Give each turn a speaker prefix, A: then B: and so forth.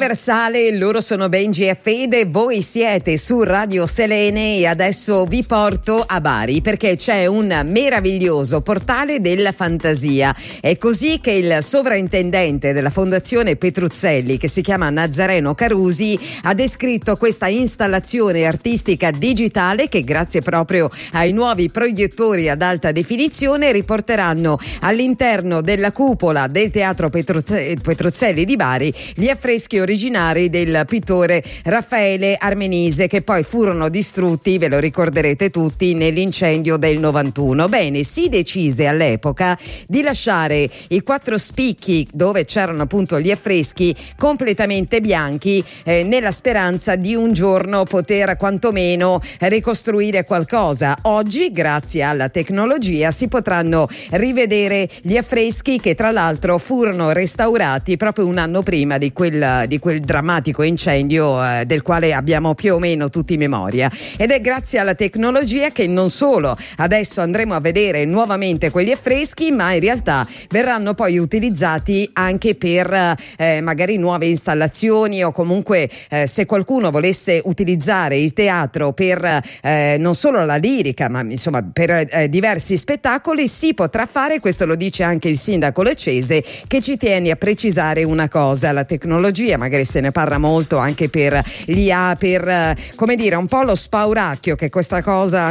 A: Universale, loro sono Benji e Fede, voi siete su Radio Selene e adesso vi porto a Bari perché c'è un meraviglioso portale della fantasia. È così che il sovrintendente della Fondazione Petruzzelli, che si chiama Nazareno Carusi, ha descritto questa installazione artistica digitale che grazie proprio ai nuovi proiettori ad alta definizione riporteranno all'interno della cupola del Teatro Petruzzelli di Bari gli affreschi originari del pittore Raffaele Armenise, che poi furono distrutti, ve lo ricorderete tutti, nell'incendio del 91. Bene, si decise all'epoca di lasciare i 4 spicchi dove c'erano appunto gli affreschi completamente bianchi, nella speranza di un giorno poter quantomeno ricostruire qualcosa. Oggi, grazie alla tecnologia, si potranno rivedere gli affreschi che tra l'altro furono restaurati proprio un anno prima di quel drammatico incendio del quale abbiamo più o meno tutti memoria. Ed è grazie alla tecnologia che non solo adesso andremo a vedere nuovamente quegli affreschi, ma in realtà verranno poi utilizzati anche per magari nuove installazioni o comunque se qualcuno volesse utilizzare il teatro per non solo la lirica ma insomma per diversi spettacoli si potrà fare. Questo lo dice anche il sindaco Leccese, che ci tiene a precisare una cosa: la tecnologia, magari se ne parla molto anche per l'IA, per come dire un po' lo spauracchio che questa cosa